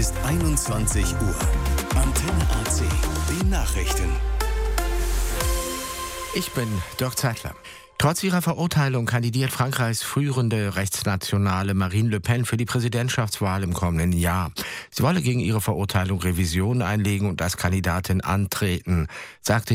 Ist 21 Uhr. Antenne AC. Die Nachrichten. Ich bin Dirk Zeitler. Trotz ihrer Verurteilung kandidiert Frankreichs führende Rechtsnationale Marine Le Pen für die Präsidentschaftswahl im kommenden Jahr. Sie wolle gegen ihre Verurteilung Revision einlegen und als Kandidatin antreten, sagte